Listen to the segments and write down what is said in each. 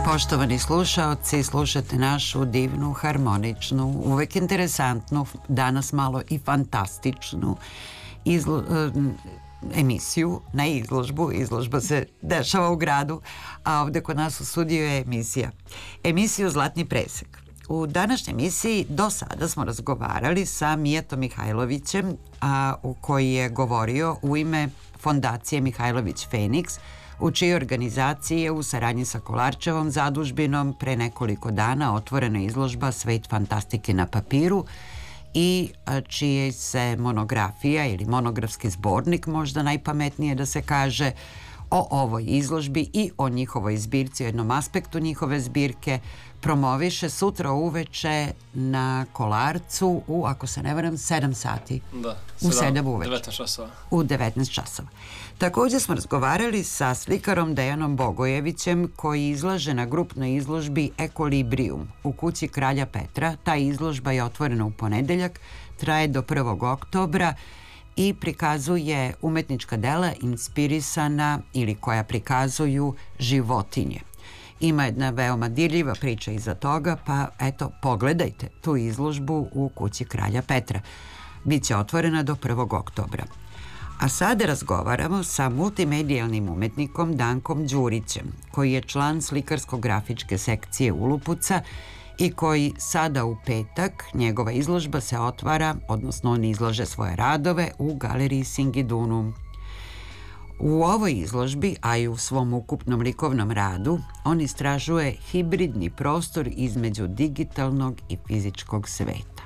Poštovani slušaoci, slušate našu divnu, harmoničnu, uvek interesantnu, danas malo i fantastičnu emisiju na izložbu. Izložba se dešava u gradu, a ovde kod nas u studiju je emisija. Emisiju Zlatni presek. U današnjoj emisiji do sada smo razgovarali sa Mijatom Mihajlovićem, u koji je govorio u ime Fondacije Mihajlović Feniks, u čijoj organizaciji je u saradnji sa Kolarčevom zadužbinom pre nekoliko dana otvorena izložba Svet fantastike na papiru i čije se monografija ili monografski zbornik, možda najpametnije da se kaže, o ovoj izložbi i o njihovoj zbirci, o jednom aspektu njihove zbirke promoviše sutra uveče na Kolarcu u, ako se ne varam, 7 sati. Da, u 7 uveče. 19 časova. U 19 časova. Također smo razgovarali sa slikarom Dejanom Bogojevićem, koji izlaže na grupnoj izložbi Ekolibrium u kući Kralja Petra. Ta izložba je otvorena u ponedeljak, traje do 1. oktobra i prikazuje umetnička dela inspirisana ili koja prikazuju životinje. Ima jedna veoma dirljiva priča iza toga, pa eto, pogledajte tu izložbu u kući Kralja Petra. Biće otvorena do 1. oktobra. A sada razgovaramo sa multimedijalnim umetnikom Dankom Đurićem, koji je član slikarsko-grafičke sekcije Ulupuca i koji sada u petak, njegova izložba se otvara, odnosno on izlaže svoje radove u galeriji Singidunum. U ovoj izložbi, a i u svom ukupnom likovnom radu, on istražuje hibridni prostor između digitalnog i fizičkog sveta.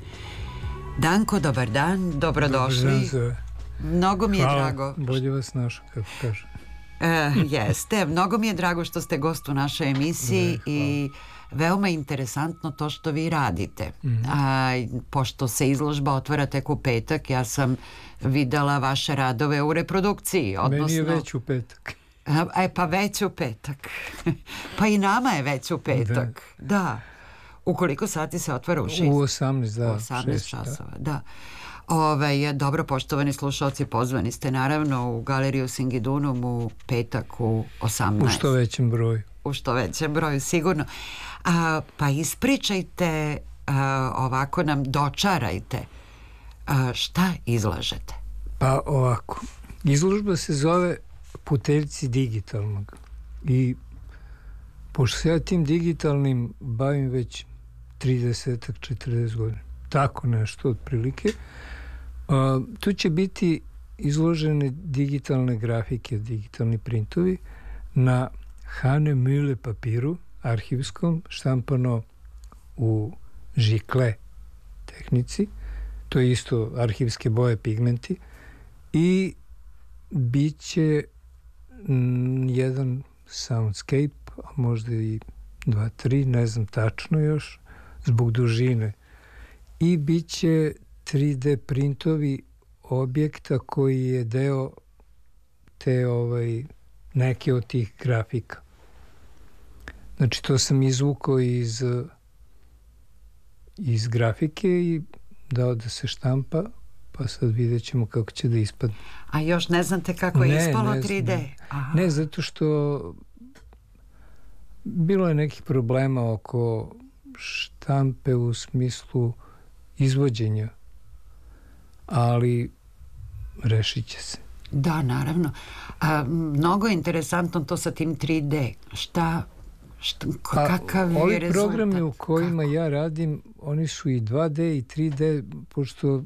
Danko, dobar dan, dobrodošli. Mnogo mi je drago. Bolje vas našao, kako kažem. Jeste, mnogo mi je drago što ste gost u našoj emisiji i veoma interesantno to što vi radite. Pošto se izložba otvara tek u petak, ja sam videla vaše radove u reprodukciji. Meni je već u petak. Pa već u petak. Pa i nama je već u petak. Da. U koliko sati se otvara? U 6? U 18, da. U 18 časova, da. Dobro, poštovani slušalci, pozvani ste naravno u galeriju Singidunum u petak u 18. U što većem broju. U što većem broju, sigurno. Pa ispričajte, ovako nam dočarajte, šta izlažete? Pa ovako, izložba se zove Puteljci digitalnog i pošto se ja tim digitalnim bavim već 30-40 godina, tako nešto otprilike, tu će biti izložene digitalne grafike, digitalni printovi na Hahnemühle papiru, arhivskom, štampano u žikle tehnici, to je isto arhivske boje, pigmenti, i bit će jedan soundscape, a možda i 2-3, ne znam tačno još, zbog dužine, i bit će 3D printovi objekta koji je deo te neke od tih grafika. Znači, to sam izvukao iz grafike i dao da se štampa, pa sad vidjet ćemo kako će da ispadne. A još ne znate kako je ispalo 3D? Ne, zato što bilo je nekih problema oko štampe u smislu izvođenja, ali rešit će se. Da, naravno. Mnogo je interesantno to sa tim 3D. Kakav je ovi rezultat? Programi u kojima ja radim, oni su i 2D i 3D, pošto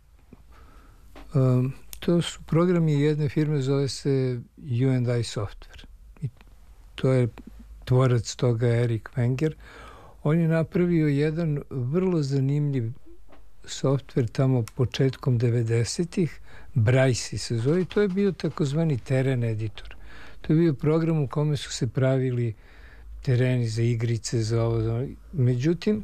to su programi jedne firme, zove se U&I Software. I to je tvorac toga Erik Wenger. On je napravio jedan vrlo zanimljiv softver tamo početkom 90-ih, Braille se zove, to je bio takozvani teren editor. To je bio program u kome su se pravili tereni za igrice, za ovo. Međutim,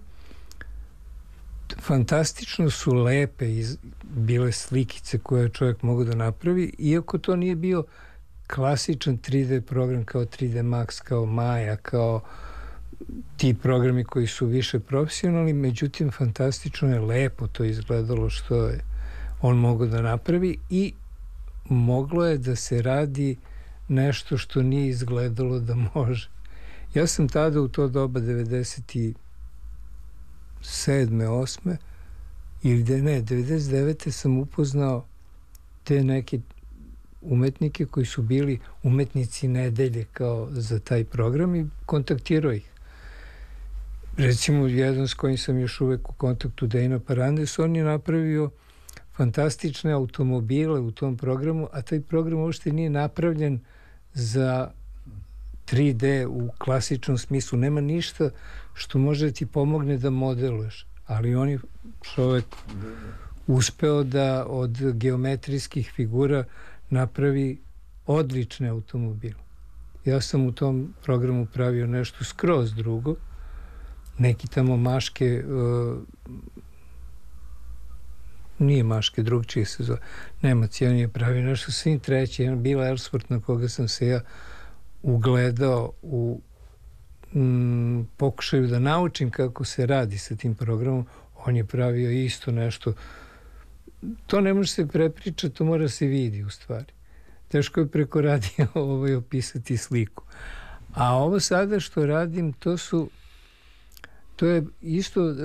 fantastično su lepe bile slikice koje čovjek mogu da napravi, iako to nije bio klasičan 3D program kao 3D Max, kao Maya, kao ti programi koji su više profesionalni, međutim fantastično je lepo to izgledalo što je on mogao da napravi i moglo je da se radi nešto što nije izgledalo da može. Ja sam tada u to doba 97. 8. ili 99. sam upoznao te neke umetnike koji su bili umetnici nedelje kao za taj program i kontaktirao ih. Recimo, jedan s kojim sam još uvek u kontaktu, Dejna Parandes, on je napravio fantastične automobile u tom programu, a taj program uopšte nije napravljen za 3D u klasičnom smislu. Nema ništa što može da ti pomogne da modeluješ, ali on je čovek uspeo da od geometrijskih figura napravi odlične automobile. Ja sam u tom programu pravio nešto skroz drugo. Neki tamo maške, nije maške, drugčije se zove, Nemac, on je pravio nešto svim treći, jedan Bill Ellsworth na koga sam se ja ugledao u pokušaju da naučim kako se radi sa tim programom. On je pravio isto nešto. To ne može se prepričati, to mora se vidi u stvari. Teško je preko radija opisati sliku. A ovo sada što radim, to je isto,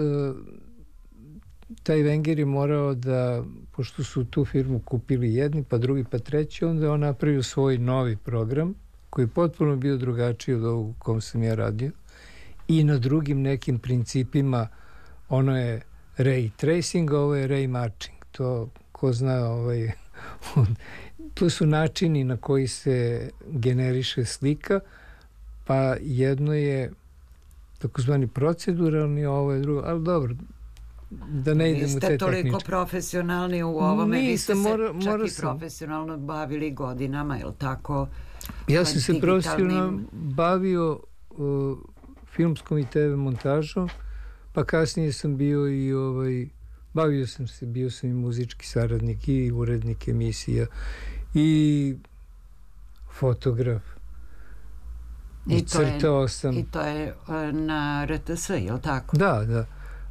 taj Wenger je morao da, pošto su tu firmu kupili jedni, pa drugi, pa treći, onda je on napravio svoj novi program, koji je potpuno bio drugačiji od ovog u kom sam ja radio i na drugim nekim principima. Ono je ray tracing, ovo je ray matching. To, ko zna, to su načini na koji se generiše slika, pa jedno je takozvani proceduralni, ovo je drugo, ali dobro, da ne idem u te tehničke. Vi ste toliko profesionalni u ovome, vi ste se čak i profesionalno bavili godinama, je li tako? Ja sam se profesionalno bavio filmskom i TV montažom, pa kasnije sam bio i bavio sam se, bio sam i muzički saradnik i urednik emisija i fotograf. I crtao sam. I to je na RTS, je li tako? Da.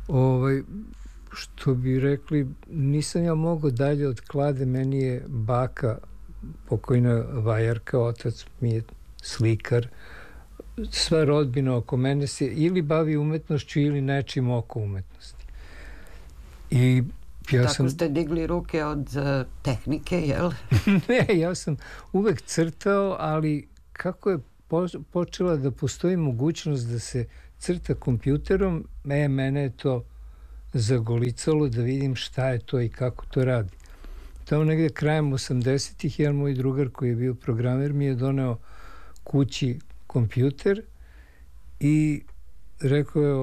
Što bi rekli, nisam ja mogao dalje od klade, meni je baka, pokojna vajarka, otac mi je slikar, sva rodbina oko mene se ili bavi umetnošću ili nečim oko umetnosti. I tako ste digli ruke od tehnike, jel? Ne, ja sam uvek crtao, ali kako je počela da postoji mogućnost da se crta kompjuterom, mene je to zagolicalo da vidim šta je to i kako to radi. Tamo negde krajem 80-ih jedan moj drugar koji je bio programer mi je doneo kući kompjuter i rekao je